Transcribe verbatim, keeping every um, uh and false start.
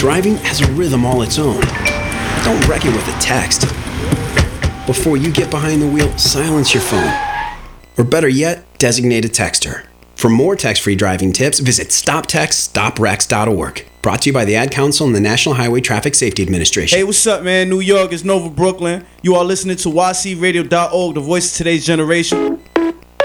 Driving has a rhythm all its own. Don't wreck it with a text. Before you get behind the wheel, silence your phone. Or better yet, designate a texter. For more text-free driving tips, visit stop text stop wrecks dot org. Brought to you by the Ad Council and the National Highway Traffic Safety Administration. Hey, what's up, man? New York, it's Nova Brooklyn. You are listening to Y C radio dot org, the voice of today's generation.